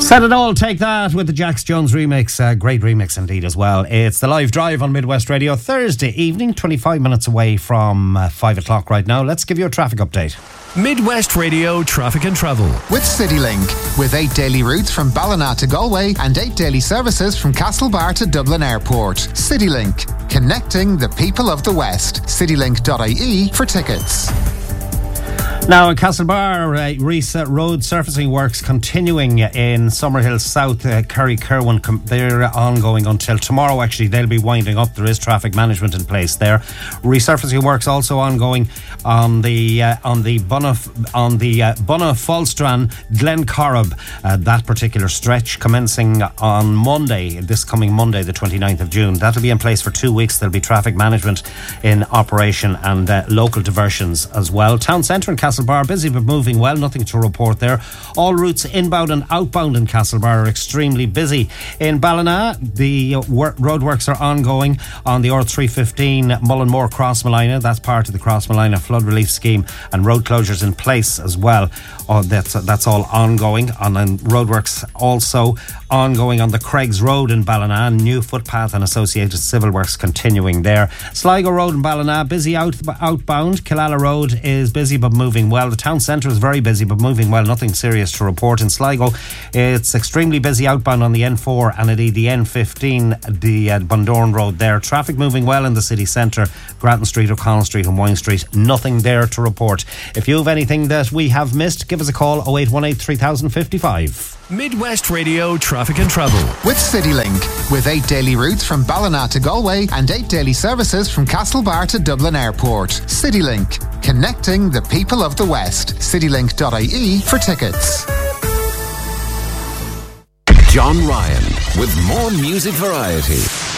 Set It All, Take That with the Jax Jones remix. Great remix indeed as well. It's the live drive on Midwest Radio, Thursday evening, 25 minutes away from 5 o'clock right now. Let's give you a traffic update. Midwest Radio Traffic and Travel. With CityLink. With 8 daily routes from Ballina to Galway and 8 daily services from Castlebar to Dublin Airport. CityLink. Connecting the people of the West. CityLink.ie for tickets. Now in Castlebar, road surfacing works continuing in Summerhill South, Kerry Kerwin. They're ongoing until tomorrow. Actually, they'll be winding up. There is traffic management in place there. Resurfacing works also ongoing on the Bunna Falstran Glen Corrib. That particular stretch commencing on Monday, this coming Monday, the 29th of June. That'll be in place for 2 weeks. There'll be traffic management in operation and local diversions as well. Town centre in Castlebar, busy but moving well, nothing to report there. All routes inbound and outbound in Castlebar are extremely busy. In Ballina, the roadworks are ongoing on the R315 Mullinmore Cross Malina. That's part of the Cross Malina flood relief scheme, and road closures in place as well. That's all ongoing. And then roadworks also ongoing on the Craigs Road in Ballina. New footpath and associated civil works continuing there. Sligo Road in Ballina, busy outbound. Killala Road is busy but moving well. The town centre is very busy but moving well. Nothing serious to report. In Sligo, it's extremely busy outbound on the N4 and indeed the N15, the Bundoran Road there. Traffic moving well in the city centre. Grattan Street, O'Connell Street and Wine Street. Nothing there to report. If you have anything that we have missed, give us a call, 0818 3055. Midwest Radio Traffic and Travel. With CityLink. With 8 daily routes from Ballina to Galway and 8 daily services from Castlebar to Dublin Airport. CityLink. Connecting the people of the West. CityLink.ie for tickets. John Ryan with more music variety.